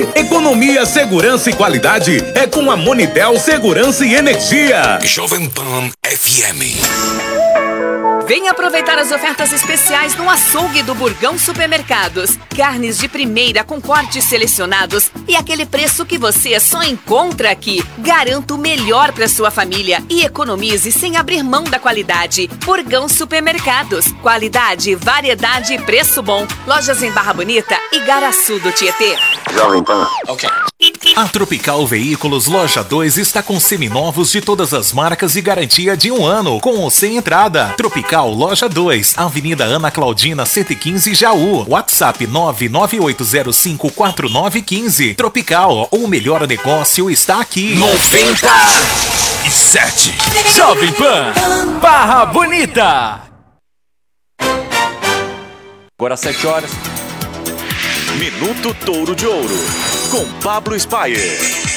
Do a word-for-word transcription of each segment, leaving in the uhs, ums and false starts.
Economia, segurança e qualidade é com a Monitel Segurança e Energia. Jovem Pan F M. Venha aproveitar as ofertas especiais no açougue do Burgão Supermercados. Carnes de primeira com cortes selecionados e aquele preço que você só encontra aqui. Garanto o melhor para sua família e economize sem abrir mão da qualidade. Burgão Supermercados. Qualidade, variedade e preço bom. Lojas em Barra Bonita e Garaçu do Tietê. Jovem Pan. Ok. A Tropical Veículos Loja dois está com seminovos de todas as marcas e garantia de um ano, com ou sem entrada. Tropical Loja dois, Avenida Ana Claudina cento e quinze, Jaú. WhatsApp nove nove oito zero cinco quatro nove um cinco. Tropical, o melhor negócio está aqui. noventa e sete. Jovem Pan, Barra Bonita. Agora sete horas. Minuto Touro de Ouro, com Pablo Spyer.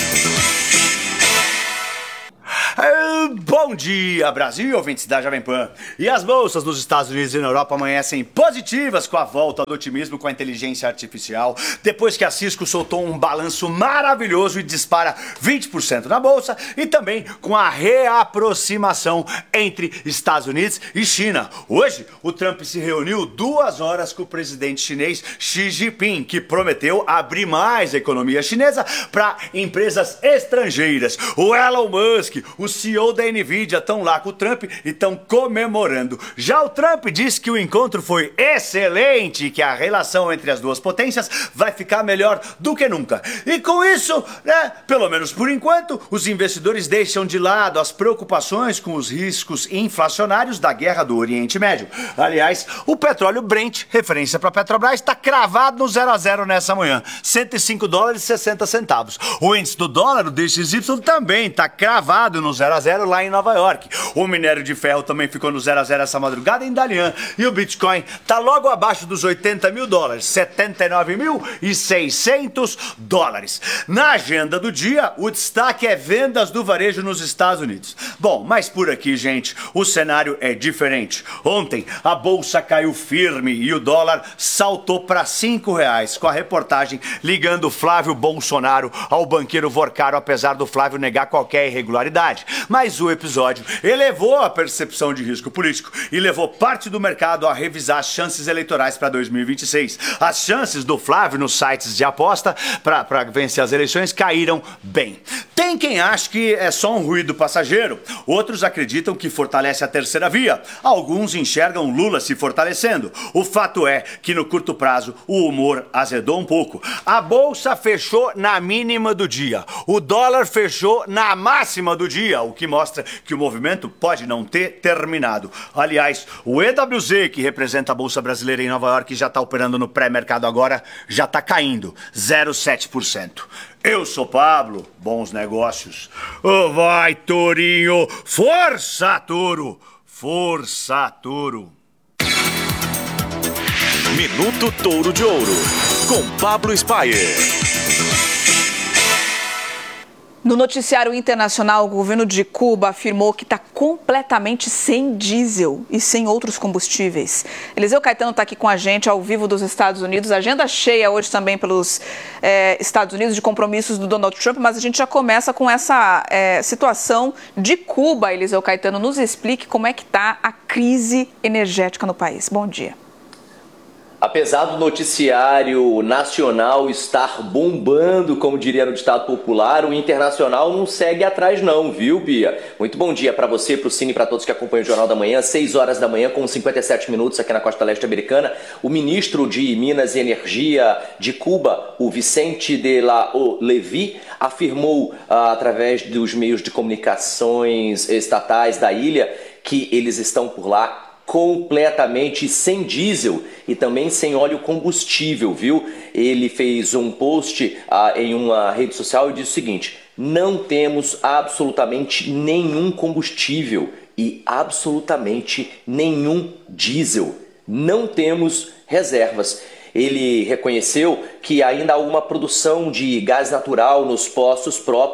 Bom dia, Brasil, ouvintes da Jovem Pan. E as bolsas nos Estados Unidos e na Europa amanhecem positivas com a volta do otimismo com a inteligência artificial, depois que a Cisco soltou um balanço maravilhoso e dispara vinte por cento na bolsa, e também com a reaproximação entre Estados Unidos e China. Hoje, o Trump se reuniu duas horas com o presidente chinês Xi Jinping, que prometeu abrir mais a economia chinesa para empresas estrangeiras. O Elon Musk, o C E O da Nvidia, estão lá com o Trump e estão comemorando. Já o Trump disse que o encontro foi excelente e que a relação entre as duas potências vai ficar melhor do que nunca. E com isso, né, pelo menos por enquanto, os investidores deixam de lado as preocupações com os riscos inflacionários da guerra do Oriente Médio. Aliás, o petróleo Brent, referência para a Petrobras, está cravado no zero a zero nessa manhã, cento e cinco dólares e sessenta centavos. O índice do dólar, o D X Y, também está cravado no zero a zero lá em Nova York. O minério de ferro também ficou no zero a zero essa madrugada em Dalian. E o Bitcoin tá logo abaixo dos oitenta mil dólares, setenta e nove mil e seiscentos dólares. Na agenda do dia, o destaque é vendas do varejo nos Estados Unidos. Bom, mas por aqui, gente, o cenário é diferente. Ontem, a bolsa caiu firme e o dólar saltou para cinco reais, com a reportagem ligando Flávio Bolsonaro ao banqueiro Vorcaro, apesar do Flávio negar qualquer irregularidade. Mas o episódio elevou a percepção de risco político e levou parte do mercado a revisar as chances eleitorais para dois mil e vinte e seis. As chances do Flávio nos sites de aposta para vencer as eleições caíram bem. Tem quem acha que é só um ruído passageiro, outros acreditam que fortalece a terceira via, alguns enxergam Lula se fortalecendo. O fato é que no curto prazo o humor azedou um pouco. A bolsa fechou na mínima do dia, o dólar fechou na máxima do dia, o que mostra que o movimento pode não ter terminado. Aliás, o E W Z, que representa a Bolsa Brasileira em Nova York e já está operando no pré-mercado agora, já está caindo, zero vírgula sete por cento. Eu sou Pablo, bons negócios. Oh, vai, tourinho! Força, touro! Força, touro! Minuto Touro de Ouro, com Pablo Spyer. No noticiário internacional, o governo de Cuba afirmou que está completamente sem diesel e sem outros combustíveis. Eliseu Caetano está aqui com a gente ao vivo dos Estados Unidos. Agenda cheia hoje também pelos é, Estados Unidos de compromissos do Donald Trump, mas a gente já começa com essa é, situação de Cuba. Eliseu Caetano, nos explique como é que está a crise energética no país. Bom dia. Apesar do noticiário nacional estar bombando, como diria no ditado popular, o internacional não segue atrás não, viu, Bia? Muito bom dia para você, para o Cine e para todos que acompanham o Jornal da Manhã. seis horas da manhã, com cinquenta e sete minutos aqui na costa leste americana. O ministro de Minas e Energia de Cuba, o Vicente de la Levy, afirmou, ah, através dos meios de comunicações estatais da ilha, que eles estão por lá completamente sem diesel e também sem óleo combustível, viu? Ele fez um post ah, em uma rede social e disse o seguinte: não temos absolutamente nenhum combustível e absolutamente nenhum diesel. Não temos reservas. Ele reconheceu que ainda há uma produção de gás natural nos postos próprios,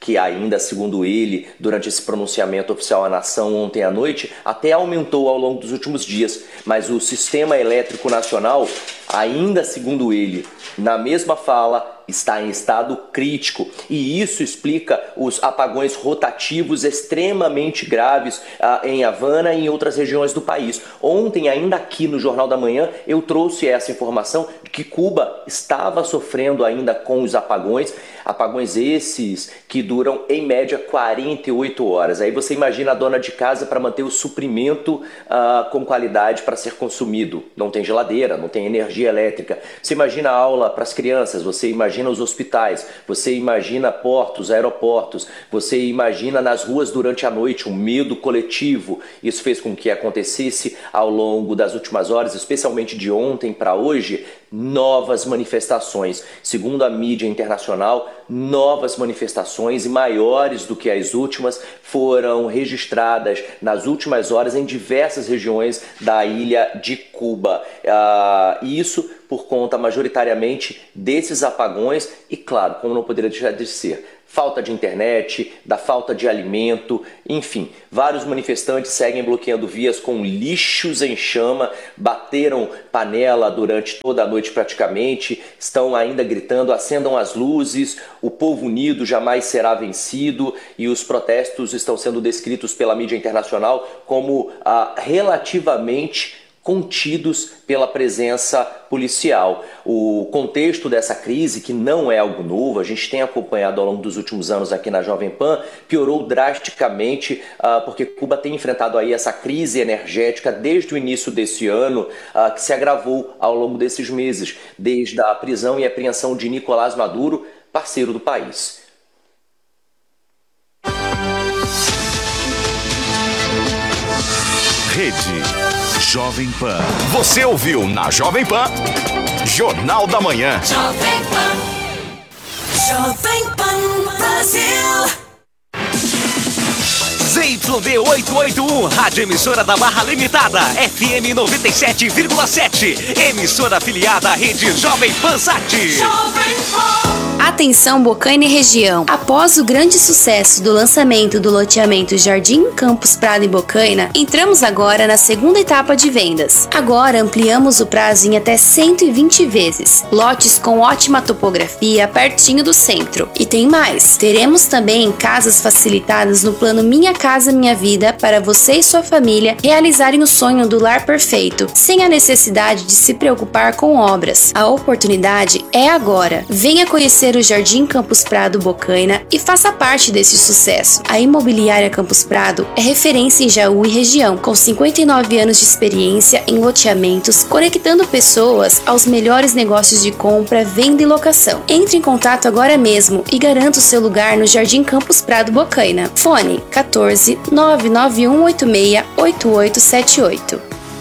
que ainda, segundo ele, durante esse pronunciamento oficial à nação ontem à noite, até aumentou ao longo dos últimos dias. Mas o sistema elétrico nacional, ainda segundo ele, na mesma fala, está em estado crítico, e isso explica os apagões rotativos extremamente graves ah, em Havana e em outras regiões do país. Ontem, ainda aqui no Jornal da Manhã, eu trouxe essa informação de que Cuba estava sofrendo ainda com os apagões, apagões esses que duram em média quarenta e oito horas. Aí você imagina a dona de casa para manter o suprimento ah, com qualidade para ser consumido. Não tem geladeira, não tem energia elétrica. Você imagina a aula para as crianças, você imagina os hospitais, você imagina portos, aeroportos, você imagina nas ruas durante a noite um medo coletivo. Isso fez com que acontecesse ao longo das últimas horas, especialmente de ontem para hoje, novas manifestações. Segundo a mídia internacional, novas manifestações e maiores do que as últimas foram registradas nas últimas horas em diversas regiões da ilha de Cuba. Ah, e isso por conta majoritariamente desses apagões e, claro, como não poderia deixar de ser, falta de internet, da falta de alimento, enfim, vários manifestantes seguem bloqueando vias com lixos em chama, bateram panela durante toda a noite praticamente, estão ainda gritando, acendam as luzes, o povo unido jamais será vencido, e os protestos estão sendo descritos pela mídia internacional como ah, relativamente contidos pela presença policial. O contexto dessa crise, que não é algo novo, a gente tem acompanhado ao longo dos últimos anos aqui na Jovem Pan, piorou drasticamente uh, porque Cuba tem enfrentado aí essa crise energética desde o início desse ano, uh, que se agravou ao longo desses meses, desde a prisão e apreensão de Nicolás Maduro, parceiro do país. Rede Jovem Pan. Você ouviu na Jovem Pan, Jornal da Manhã. Jovem Pan. Jovem Pan Brasil. Z Y D oitocentos e oitenta e um, rádio emissora da Barra Limitada, F M noventa e sete vírgula sete, emissora afiliada à rede Jovem Pan Sat. Jovem Pan. Atenção Bocaina e região. Após o grande sucesso do lançamento do loteamento Jardim Campos Prado em Bocaina, entramos agora na segunda etapa de vendas. Agora ampliamos o prazo em até cento e vinte vezes. Lotes com ótima topografia, pertinho do centro. E tem mais. Teremos também casas facilitadas no plano Minha Casa Minha Vida para você e sua família realizarem o sonho do lar perfeito, sem a necessidade de se preocupar com obras. A oportunidade é agora. Venha conhecer o Jardim Campos Prado Bocaina e faça parte desse sucesso. A Imobiliária Campos Prado é referência em Jaú e região, com cinquenta e nove anos de experiência em loteamentos, conectando pessoas aos melhores negócios de compra, venda e locação. Entre em contato agora mesmo e garanta o seu lugar no Jardim Campos Prado Bocaina. Fone quatorze, nove nove um oito seis, oito oito sete oito.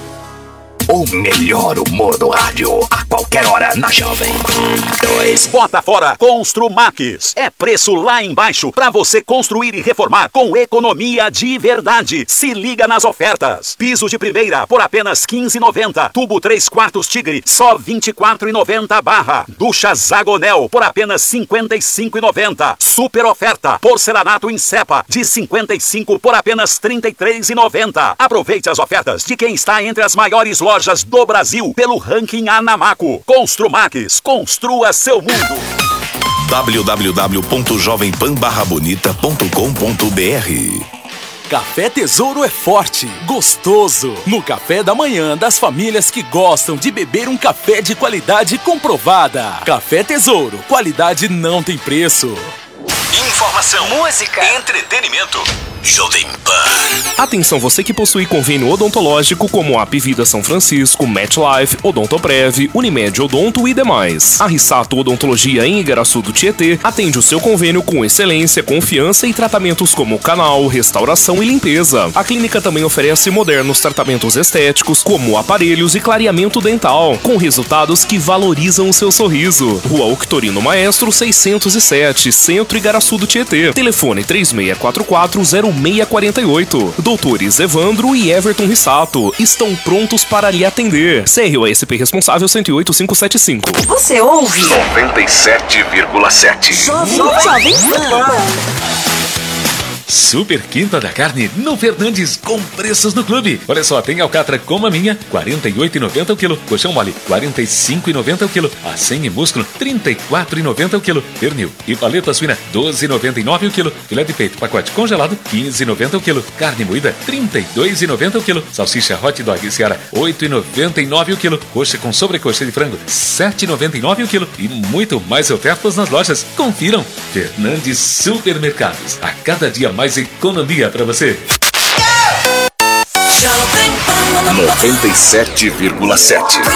O melhor humor do rádio, a qualquer hora na Jovem dois. Bota fora Construmax. É preço lá embaixo para você construir e reformar com economia de verdade. Se liga nas ofertas. Piso de primeira por apenas quinze reais e noventa centavos. Tubo três quartos Tigre, só vinte e quatro reais e noventa centavos barra. Ducha Zagonel por apenas cinquenta e cinco reais e noventa centavos. Super oferta. Porcelanato em cepa de cinquenta e cinco por apenas trinta e três reais e noventa centavos. Aproveite as ofertas de quem está entre as maiores lojas do Brasil pelo ranking Anamaco. Construmax, construa seu mundo. w w w ponto jovem pan barra bonita ponto com ponto b r. Café Tesouro é forte, gostoso. No café da manhã das famílias que gostam de beber um café de qualidade comprovada. Café Tesouro, qualidade não tem preço. Informação, música, entretenimento. Jovem Pan. Atenção você que possui convênio odontológico como a Apvida São Francisco, MetLife, Odontoprev, Unimed Odonto e demais. A Rissato Odontologia em Igaraçu do Tietê atende o seu convênio com excelência, confiança e tratamentos como canal, restauração e limpeza. A clínica também oferece modernos tratamentos estéticos como aparelhos e clareamento dental, com resultados que valorizam o seu sorriso. Rua Octorino Maestro seiscentos e sete, Centro Igaraçu do Tietê. Telefone três seis quatro quatro, zero seiscentos e quarenta e oito. Doutores Evandro e Everton Rissato estão prontos para lhe atender. C R O S P responsável cento e oito, quinhentos e setenta e cinco. Você ouve? noventa e sete vírgula sete. Jovem Pan. Super Quinta da Carne no Fernandes com preços no clube. Olha só, tem alcatra como a minha, quarenta e oito reais e noventa centavos o quilo. Colchão mole, quarenta e cinco reais e noventa centavos o quilo. Acém e músculo, trinta e quatro reais e noventa centavos o quilo. Pernil e paleta suína, doze reais e noventa e nove centavos o quilo. Filé de peito, pacote congelado, quinze reais e noventa centavos o quilo. Carne moída, trinta e dois reais e noventa centavos o quilo. Salsicha hot dog Seara, oito reais e noventa e nove centavos o quilo. Coxa com sobrecoxa de frango, sete reais e noventa e nove centavos o quilo. E muito mais ofertas nas lojas. Confiram. Fernandes Supermercados. A cada dia mais economia para você. noventa e sete vírgula sete.